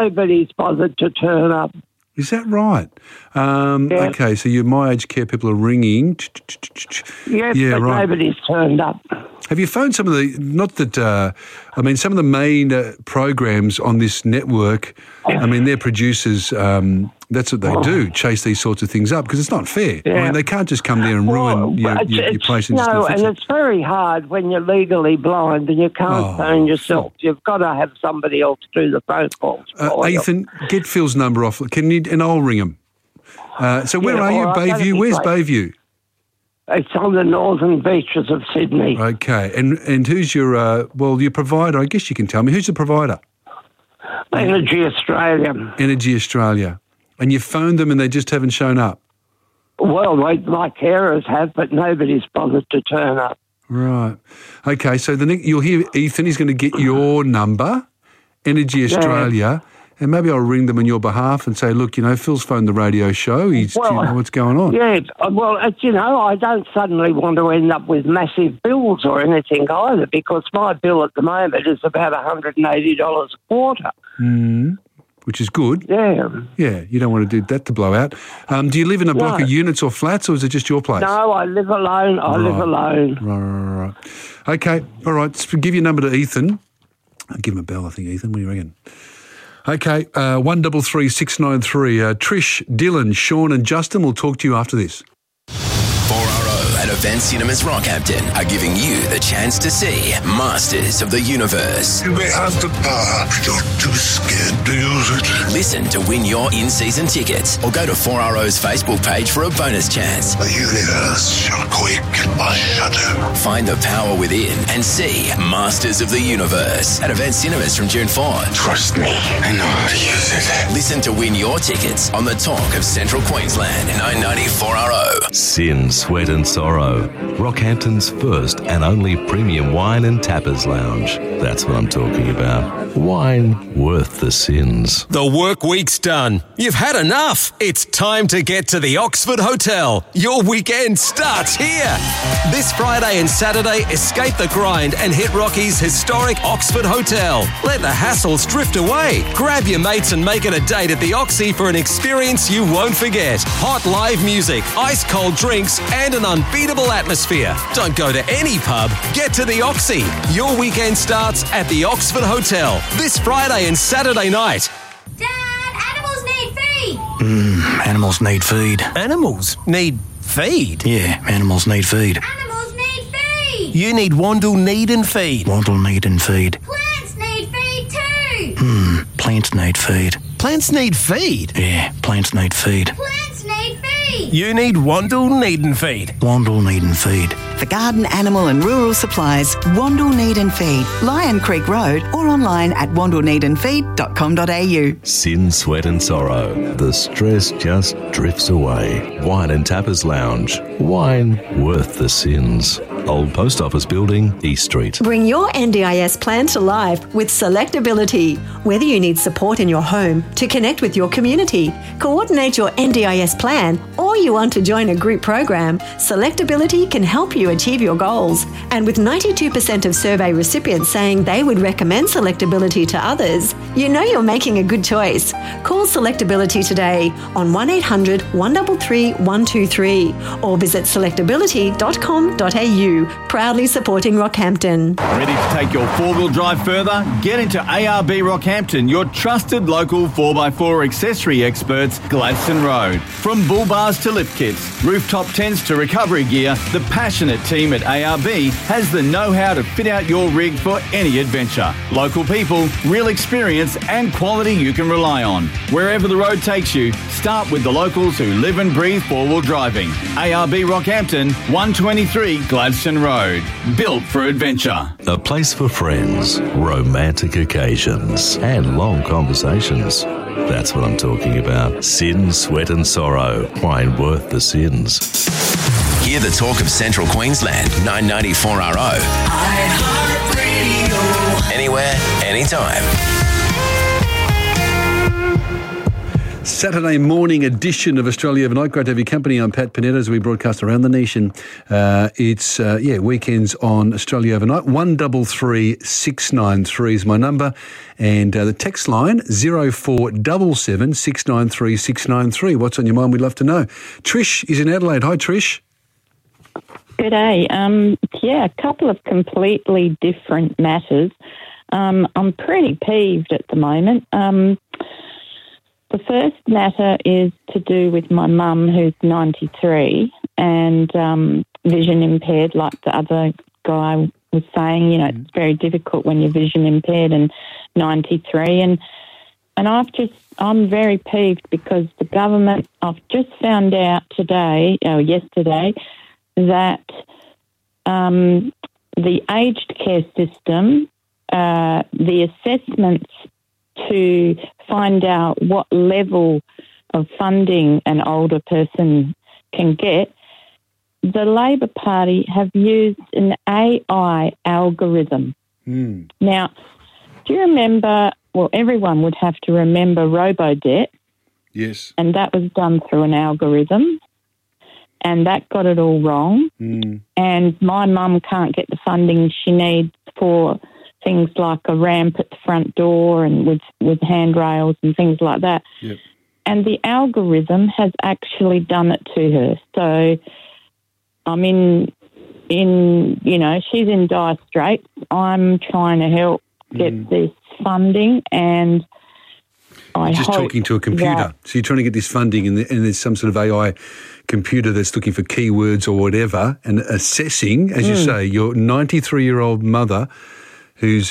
nobody's bothered to turn up. Is that right? Okay, so your My Aged Care people are ringing. Yes, yeah, but right. nobody's turned up. Have you phoned some of the, some of the main programs on this network, their producers, that's what they do, chase these sorts of things up, because it's not fair. Yeah. I mean, they can't just come there and ruin your place and just fix it. It's very hard when you're legally blind and you can't phone yourself. You've got to have somebody else do the phone calls for you. Ethan, get Phil's number off. And I'll ring him. So where are you? Bayview? Where's Bayview? It's on the northern beaches of Sydney. Okay. And who's your provider? I guess you can tell me. Who's the provider? Energy Australia. Energy Australia. And you phoned them and they just haven't shown up? Well, my carers have, but nobody's bothered to turn up. Right. Okay, so you'll hear Ethan. He's going to get your number, Energy Australia, and maybe I'll ring them on your behalf and say, look, Phil's phoned the radio show. Do you know what's going on? Yeah, well, I don't suddenly want to end up with massive bills or anything either, because my bill at the moment is about $180 a quarter. Which is good. Yeah. Yeah, you don't want to do that to blow out. Do you live in a block of units or flats, or is it just your place? No, I live alone. Right. Okay, all right. Just give your number to Ethan. I'll give him a bell, I think, Ethan. What do you reckon? Okay, 133 693. Trish, Dylan, Sean and Justin will talk to you after this. 4RO and Event Cinemas Rockhampton are giving you the chance to see Masters of the Universe. You may have the power, but you're too scared to use it. Listen to win your in-season tickets or go to 4RO's Facebook page for a bonus chance. The universe shall quake at my shadow. Find the power within and see Masters of the Universe at Event Cinemas from June 4. Trust me, I know how to use it. Listen to win your tickets on the Talk of Central Queensland 990 4RO. Sin, Sweat and Sorrow, Rockhampton's first and only premium wine and tappers lounge. That's what I'm talking about. Wine worth the sins. The work week's done. You've had enough. It's time to get to the Oxford Hotel. Your weekend starts here. This Friday and Saturday, escape the grind and hit Rocky's historic Oxford Hotel. Let the hassles drift away. Grab your mates and make it a date at the Oxy for an experience you won't forget. Hot live music, ice cold drinks, and an unbeatable atmosphere. Don't go to any pub. Get to the Oxy. Your weekend starts at the Oxford Hotel this Friday and Saturday night. Dad, animals need feed. Animals need feed. Animals need feed? Yeah, animals need feed. Animals need feed. You need Wandle Need and Feed. Wandle need and feed. Plants need feed too. Plants need feed. Plants need feed? Yeah, plants need feed. Plants need feed. You need Wandle Need and Feed. Wandle need and feed. For garden, animal and rural supplies, Wandle Need and Feed, Lion Creek Road, or online at wandleneedandfeed.com.au. Sin, Sweat and Sorrow. The stress just drifts away. Wine and Tappers Lounge. Wine worth the sins. Old Post Office Building, East Street. Bring your NDIS plan to life with Selectability. Whether you need support in your home, to connect with your community, coordinate your NDIS plan, or you want to join a group program, Selectability can help you achieve your goals. And with 92% of survey recipients saying they would recommend Selectability to others, you know you're making a good choice. Call Selectability today on 1800 133 123 or visit selectability.com.au. Proudly supporting Rockhampton. Ready to take your four-wheel drive further? Get into ARB Rockhampton, your trusted local 4x4 accessory experts, Gladstone Road. From bull bars to lift kits, rooftop tents to recovery gear, the passionate team at ARB has the know-how to fit out your rig for any adventure. Local people, real experience and quality you can rely on. Wherever the road takes you, start with the locals who live and breathe four-wheel driving. ARB Rockhampton, 123 Gladstone Road. Built for adventure. A place for friends, romantic occasions, and long conversations. That's what I'm talking about. Sin, Sweat and Sorrow. Wine worth the sins. Hear the talk of Central Queensland, 990 4RO. Anywhere, anytime. Saturday morning edition of Australia Overnight. Great to have your company. I'm Pat Panetta as we broadcast around the nation. It's weekends on Australia Overnight. 133 693 is my number. And the text line, 0477 693 693. What's on your mind? We'd love to know. Trish is in Adelaide. Hi, Trish. G'day. A couple of completely different matters. I'm pretty peeved at the moment. The first matter is to do with my mum, who's 93 and vision impaired, like the other guy was saying. You know, it's very difficult when you're vision impaired and 93. And I'm very peeved because the government, I've just found out yesterday, that the aged care system, the assessments to find out what level of funding an older person can get, the Labor Party have used an AI algorithm. Now, do you remember, well, everyone would have to remember Robodebt. Yes. And that was done through an algorithm, and that got it all wrong. And my mum can't get the funding she needs for things like a ramp at the front door and with handrails and things like that. Yep. And the algorithm has actually done it to her. So I'm she's in dire straits. I'm trying to help get this funding, and You're just talking to a computer. So you're trying to get this funding and there's some sort of AI computer that's looking for keywords or whatever and assessing, as you say, your 93-year-old mother who's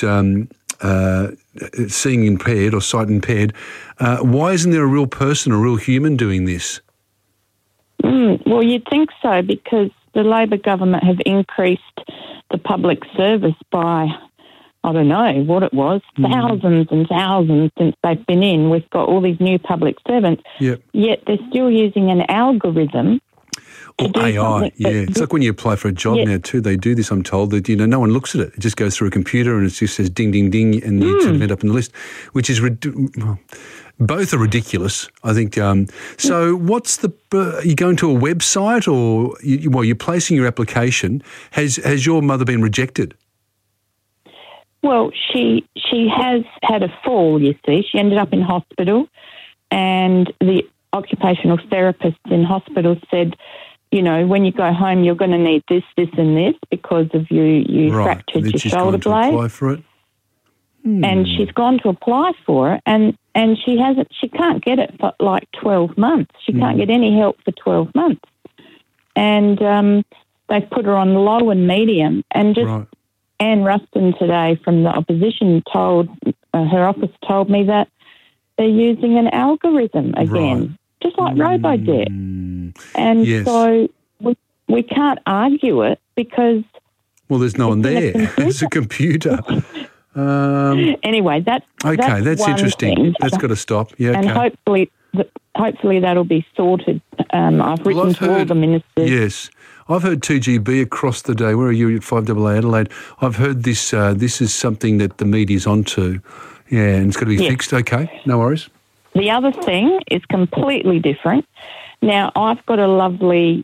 seeing impaired or sight impaired. Why isn't there a real person, a real human doing this? Well, you'd think so, because the Labor government have increased the public service by, I don't know what it was, thousands and thousands since they've been in. We've got all these new public servants, yet they're still using an algorithm. Or AI, it's like when you apply for a job now too, they do this, I'm told, that, no one looks at it. It just goes through a computer and it just says ding, ding, ding, and you sort of end up in the list, which is, both are ridiculous, I think. So what's are you going to a website or, you're placing your application. Has your mother been rejected? Well, she has had a fall, you see. She ended up in hospital, and the occupational therapist in hospital said, when you go home, you're going to need this, this and this because of you fractured your shoulder blade. Apply for it. And she's gone to apply for it, and she can't get it for like 12 months. She can't get any help for 12 months. And they've put her on low and medium, and just Anne Ruston today from the opposition told her office told me that they're using an algorithm again, just like Robodebt. And so we can't argue it because... Well, there's no one there. It's a computer. Anyway, that's interesting. Thing. That's got to stop. Yeah, and hopefully that'll be sorted. I've written to all the ministers. Yes. I've heard 2GB across the day. Where are you at 5AA Adelaide? I've heard this. This is something that the media's onto. Yeah, and it's got to be fixed. Okay, no worries. The other thing is completely different. Now, I've got a lovely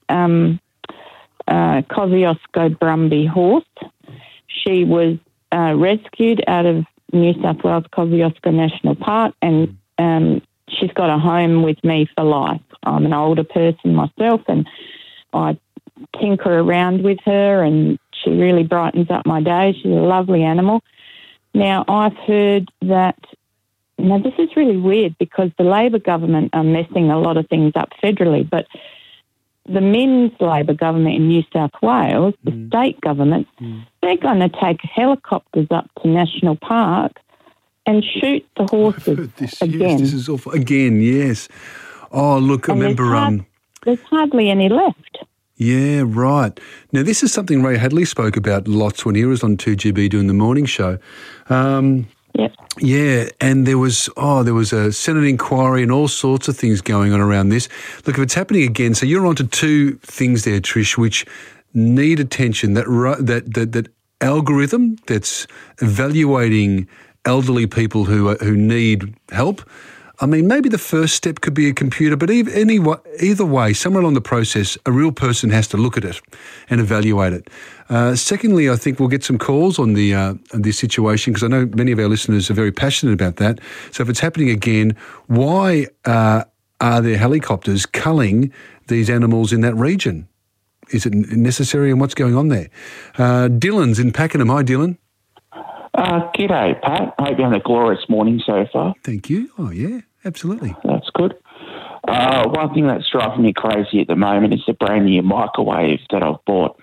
Kosciuszko Brumby horse. She was rescued out of New South Wales Kosciuszko National Park, and she's got a home with me for life. I'm an older person myself, and I tinker around with her, and she really brightens up my day. She's a lovely animal. Now, I've heard that, now this is really weird because the Labor government are messing a lot of things up federally, but the Men's Labor government in New South Wales, the state government, they're going to take helicopters up to National Park and shoot the horses again. Yes, this is awful. Again, yes. Oh, look, I remember... There's hardly any left. Yeah, right. Now, this is something Ray Hadley spoke about lots when he was on 2GB doing the morning show. Yep. Yeah, and there was a Senate inquiry and all sorts of things going on around this. Look, if it's happening again, so you're onto two things there, Trish, which need attention. That algorithm that's evaluating elderly people who need help. I mean, maybe the first step could be a computer, but either way, somewhere along the process, a real person has to look at it and evaluate it. Secondly, I think we'll get some calls on this situation, because I know many of our listeners are very passionate about that. So if it's happening again, why are there helicopters culling these animals in that region? Is it necessary, and what's going on there? Dylan's in Pakenham. Hi, Dylan. G'day, Pat. I hope you're having a glorious morning so far. Thank you. Oh, yeah, absolutely. That's good. One thing that's driving me crazy at the moment is the brand new microwave that I've bought.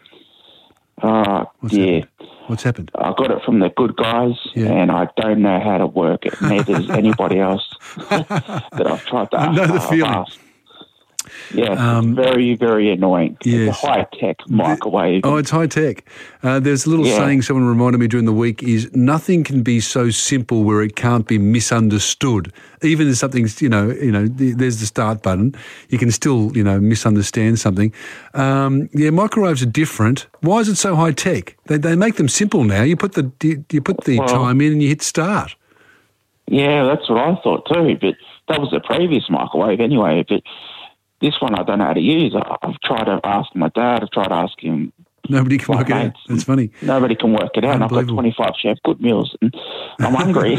What's happened? I got it from the Good Guys, and I don't know how to work it. Neither does anybody else that I've tried to I know the feeling. Yeah, it's very, very annoying. Yes. It's a high-tech microwave. It's high-tech. There's a little saying someone reminded me during the week is nothing can be so simple where it can't be misunderstood. Even if something's, there's the start button, you can still, misunderstand something. Microwaves are different. Why is it so high-tech? They make them simple now. You put the time in and you hit start. Yeah, that's what I thought too, but that was the previous microwave anyway, but this one I don't know how to use. I've tried to ask my dad. I've tried to ask him. Nobody can work it out. That's funny. Nobody can work it out. I've got 25 Chef Good Meals and I'm hungry.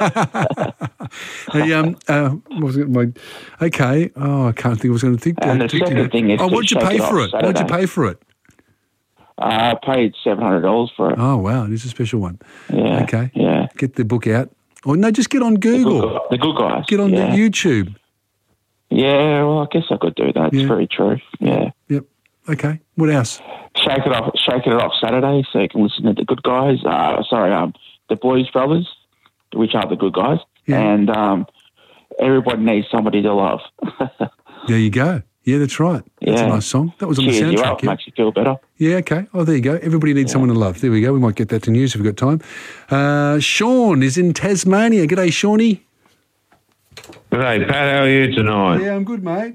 Okay. Oh, I can't think. I was going to think. And the second thing is, what'd you pay for it? What'd you pay for it? I paid $700 for it. Oh, wow. It is a special one. Yeah. Okay. Yeah. Get the book out. Or no, just get on Google. The Good Guys. Get on the YouTube. Yeah, well, I guess I could do that. It's very true. Yeah. Yep. Okay. What else? Shake it off Saturday so you can listen to the Good Guys. The Blues Brothers, which are the Good Guys. Yeah. And everybody needs somebody to love. There you go. Yeah, that's right. That's a nice song. That was on the soundtrack. You up, makes you feel better. Yeah, okay. Oh, there you go. Everybody needs someone to love. There we go. We might get that to news if we've got time. Sean is in Tasmania. G'day, Shawnee. G'day, Pat. How are you tonight? Yeah, I'm good, mate.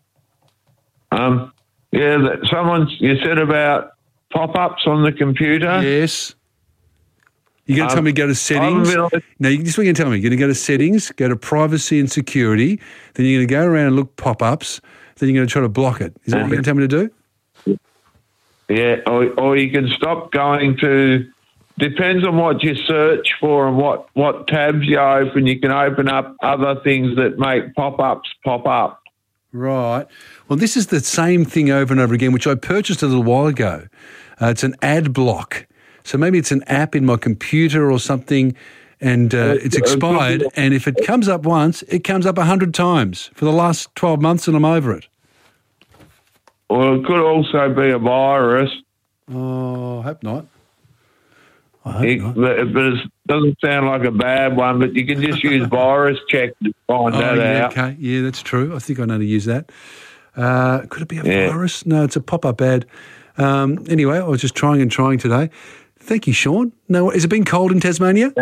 You said about pop-ups on the computer? Yes. You're going to tell me to go to settings? No, this is what you're going to tell me. You're going to go to settings, go to privacy and security, then you're going to go around and look pop-ups, then you're going to try to block it. Is that what you're going to tell me to do? Yeah, or you can stop going to... Depends on what you search for and what tabs you open. You can open up other things that make pop-ups pop up. Right. Well, this is the same thing over and over again, which I purchased a little while ago. It's an ad block. So maybe it's an app in my computer or something, and it's expired. And if it comes up once, it comes up 100 times for the last 12 months, and I'm over it. Well, it could also be a virus. Oh, I hope not. But it doesn't sound like a bad one, but you can just use virus check to find that out. Okay, yeah, that's true. I think I know how to use that. Could it be a virus? No, it's a pop-up ad. Anyway, I was just trying today. Thank you, Sean. No, has it been cold in Tasmania?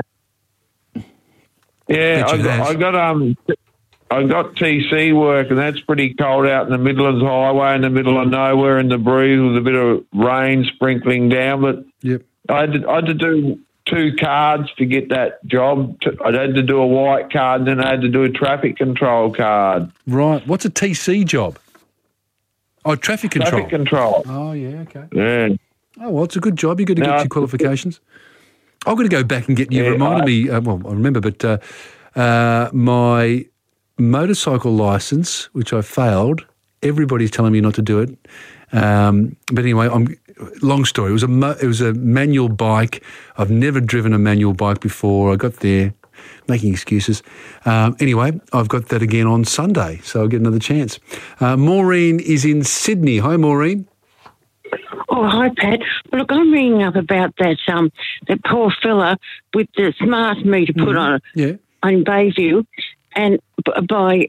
Yeah, I got TC work, and that's pretty cold out in the Midlands Highway in the middle of nowhere in the breeze with a bit of rain sprinkling down. But yep. I had to do 2 cards to get that job. I had to do a white card, and then I had to do a traffic control card. Right. What's a TC job? Oh, traffic control. Traffic control. Oh, yeah, okay. Yeah. Oh, well, it's a good job. You've got to get your qualifications. I've got to go back and get you. Reminded me, I remember, but my motorcycle licence, which I failed, everybody's telling me not to do it. But anyway, long story. It was a manual bike. I've never driven a manual bike before. I got there, making excuses. Anyway, I've got that again on Sunday, so I'll get another chance. Maureen is in Sydney. Hi, Maureen. Oh, hi, Pat. Well, look, I'm ringing up about that poor fella with the smart meter put on Bayview, and by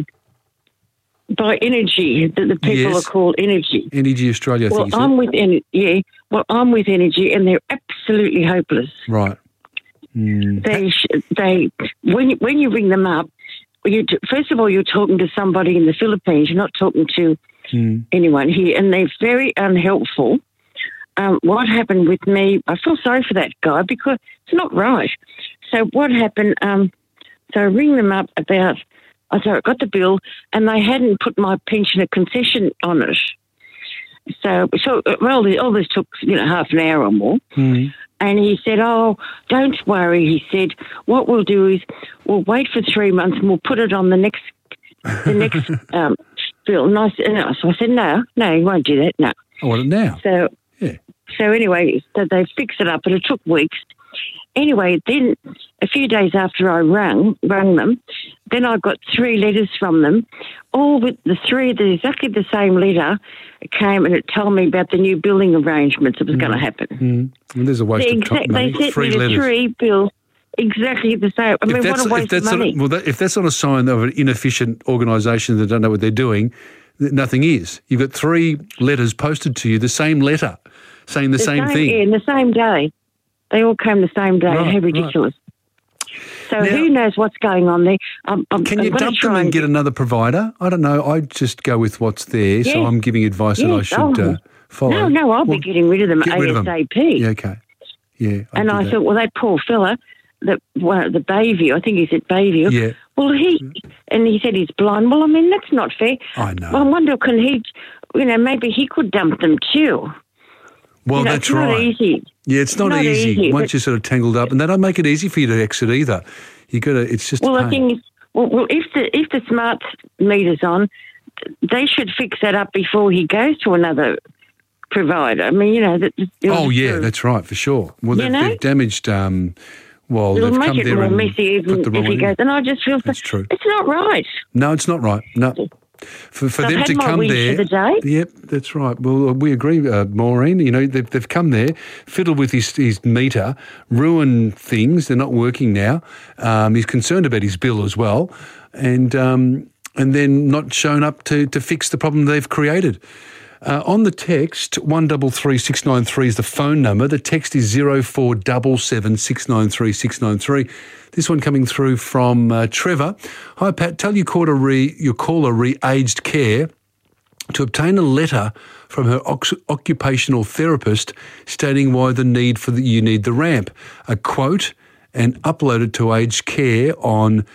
Energy, the people are called Energy. Energy Australia, I think you said. I'm with Energy, and they're absolutely hopeless. Right. They when you ring them up, first of all, you're talking to somebody in the Philippines. You're not talking to anyone here, and they're very unhelpful. What happened with me, I feel sorry for that guy because it's not right. So what happened, so I ring them up about I got the bill, and they hadn't put my pensioner concession on it. So all this took, half an hour or more. Mm. And he said, "Oh, don't worry." He said, "What we'll do is we'll wait for 3 months and we'll put it on the next bill." And I said, "No, you won't do that. No, I want it now." So anyway, they fixed it up, but it took weeks. Anyway, then a few days after I rang them, then I got 3 letters from them, all with exactly the same letter came, and it told me about the new building arrangements that was going to happen. Mm. And there's a waste of time. They sent 3 me letters. 3 bills exactly the same. I mean, what a waste of money. If that's not a sign of an inefficient organisation that don't know what they're doing, nothing is. You've got 3 letters posted to you, the same letter, saying the same thing. Yeah, in the same day. They all came the same day. Right, How ridiculous. Right. So who knows what's going on there? Can you dump them and get another provider? I don't know. I just go with what's there, so I'm giving advice that I should follow. No, I'll be getting rid of them get rid of them. ASAP. Yeah, okay. Yeah. And I thought, well, that poor fella, the Bayview, I think he's at Bayview. Yeah. Well, he said he's blind. Well, I mean, that's not fair. I know. Well, I wonder, can he, maybe he could dump them too. Well, that's it's not right. Easy. Yeah, it's not easy once you're sort of tangled up, and they don't make it easy for you to exit either. You got to. It's just. Well, a the pain. thing is, if the smart meter's on, they should fix that up before he goes to another provider. I mean, that's right, for sure. Well, they've damaged. It'll they've make come it there more and messy even put the wrong if he one in. goes. And I just feel That's true. It's not right. No, it's not right. No. For So them I've to had my come wish there, for the day. Yep, that's right. Well, we agree, Maureen. They've come there, fiddled with his meter, ruined things. They're not working now. He's concerned about his bill as well, and then not shown up to fix the problem they've created. On the text, 133693 is the phone number. The text is 0477 693 693. This one coming through from Trevor. Hi, Pat. Tell your caller Aged Care to obtain a letter from her occupational therapist stating why you need the ramp. A quote, and upload it to Aged Care on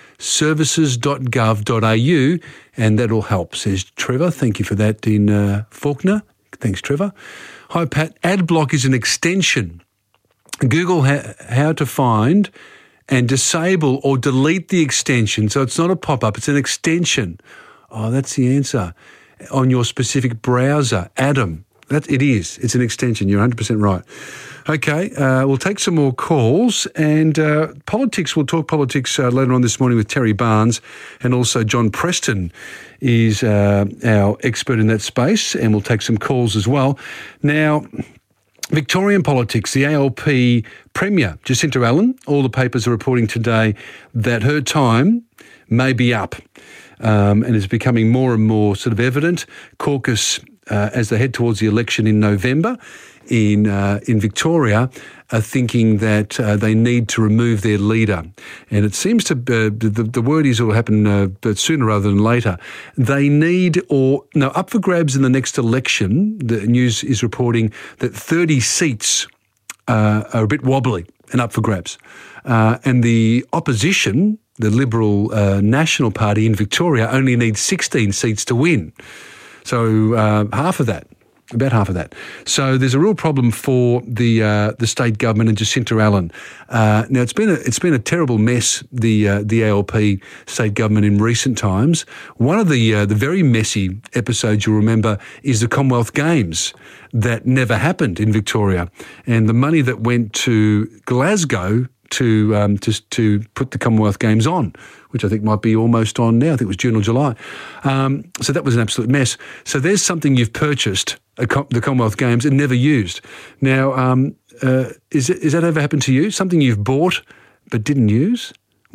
services.gov.au, and that'll help, says Trevor. Thank you for that in Faulkner. Thanks, Trevor. Hi, Pat. Adblock is an extension. Google how to find and disable or delete the extension. So it's not a pop-up, it's an extension. Oh, that's the answer. On your specific browser, Adam. It is. It's an extension. You're 100% right. Okay, we'll take some more calls, and politics. We'll talk politics later on this morning with Terry Barnes, and also John Preston is our expert in that space, and we'll take some calls as well. Now, Victorian politics, the ALP Premier, Jacinta Allen, all the papers are reporting today that her time may be up, and is becoming more and more sort of evident. Caucus, as they head towards the election in November in Victoria, are thinking that they need to remove their leader. And it seems to the word is it will happen sooner rather than later. They need up for grabs in the next election. The news is reporting that 30 seats are a bit wobbly and up for grabs. And the opposition, the Liberal National Party in Victoria, only needs 16 seats to win. So half of that. About half of that. So there's a real problem for the state government and Jacinta Allen. Now it's been a terrible mess, the ALP state government in recent times. One of the very messy episodes you'll remember is the Commonwealth Games that never happened in Victoria, and the money that went to Glasgow to put the Commonwealth Games on, which I think might be almost on now. I think it was June or July. So that was an absolute mess. So there's something you've purchased, the Commonwealth Games, and never used. Now, is that ever happened to you? Something you've bought but didn't use?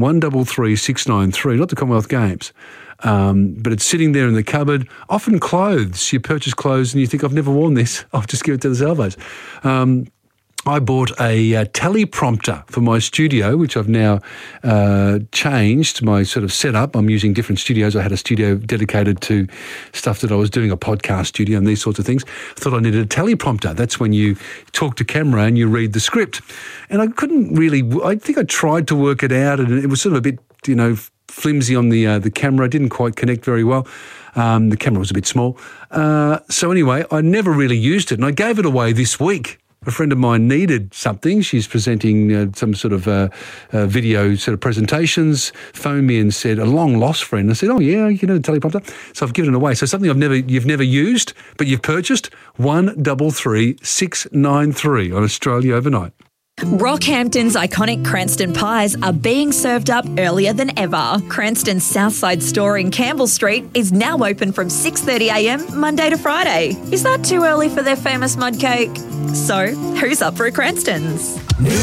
133693, not the Commonwealth Games. But it's sitting there in the cupboard. Often clothes. You purchase clothes and you think, I've never worn this. I'll just give it to the salvos. I bought a teleprompter for my studio, which I've now changed my sort of setup. I'm using different studios. I had a studio dedicated to stuff that I was doing, a podcast studio and these sorts of things. I thought I needed a teleprompter. That's when you talk to camera and you read the script. And I couldn't really, I think I tried to work it out, and it was sort of a bit, flimsy on the camera. Didn't quite connect very well. The camera was a bit small. So anyway, I never really used it, and I gave it away this week. A friend of mine needed something. She's presenting some sort of video sort of presentations, phoned me and said, a long-lost friend. I said, oh, yeah, you know, the teleprompter. So I've given it away. So something you've never used, but you've purchased, 133693 on Australia Overnight. Rockhampton's iconic Cranston pies are being served up earlier than ever. Cranston's Southside store in Campbell Street is now open from 6:30am Monday to Friday. Is that too early for their famous mud cake? So, who's up for a Cranston's?